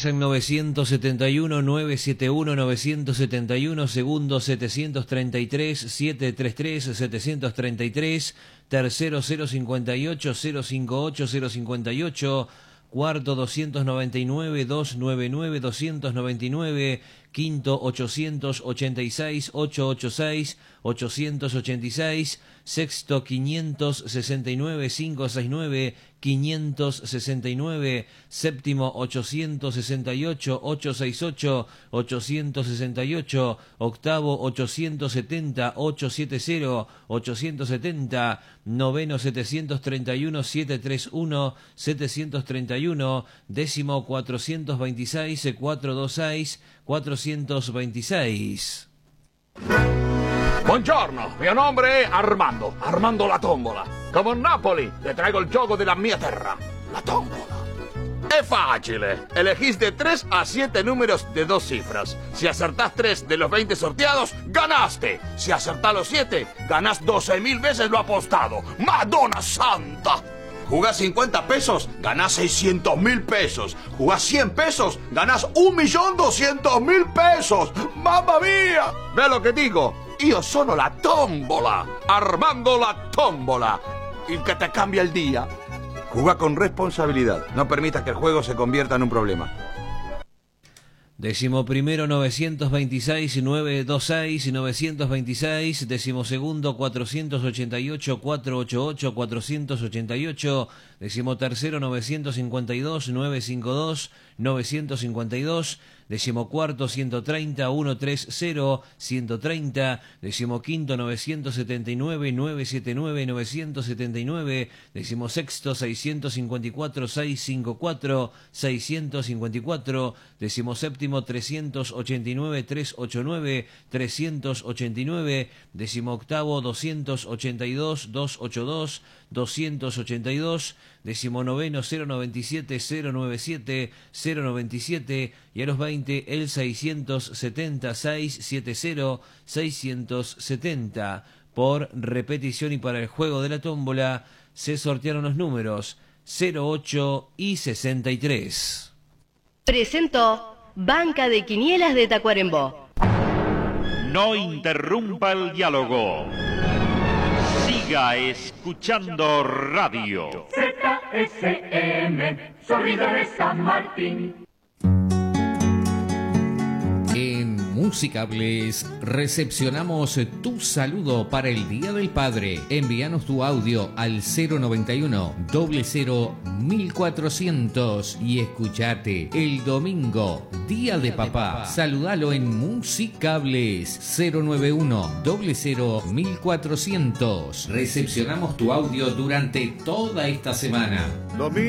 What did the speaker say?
Comienza en 971, 971, 971, segundo 733, 733, 733, tercero 058, 058, 058, cuarto 299, 299, 299, quinto 886, 886, 886, sexto 569, 569, 569, séptimo 868, 868, 868, octavo 870, 870, 870, noveno 731, 731, 731, décimo 426, 426, 426. Buongiorno, mio nome è Armando, Armando la Tombola. Come a Napoli, le traigo il gioco della mia terra, la tombola. Es fácil, elegís de 3 a 7 números de 2 cifras. Si acertás 3 de los 20 sorteados, ganaste. Si acertás los 7, ganás 12.000 veces lo apostado. ¡Madonna Santa! Jugás 50 pesos, ganás 600.000 pesos. Jugás 100 pesos, ganás 1.200.000 pesos. ¡Mamma mía! ¿Ve lo que digo? Io sono la tombola, Armando la Tombola, el que te cambia el día. Juega con responsabilidad, no permitas que el juego se convierta en un problema. Décimo primero 926, 926, 926, décimo segundo 488, 488, 488, décimo tercero 952, 952, 952, décimo cuarto 130, 130, 130, décimo quinto 979, 979, 979, décimo sexto 654, 654, 654, décimo séptimo 389, 389, 389, décimo octavo 282, 282, 282, décimo noveno 097, 097, 097 y a los 20 el 670, 670, 670. Por repetición y para el juego de la tómbola se sortearon los números 08 y 63. Presentó Banca de Quinielas de Tacuarembó. No interrumpa el diálogo. Siga escuchando radio. ZSM, Sonido de San Martín. En Musicables recepcionamos tu saludo para el Día del Padre. Envíanos tu audio al 091 00 1400 y escuchate el domingo, Día de Papá. Saludalo en Musicables 091 00 1400. Recepcionamos tu audio durante toda esta semana.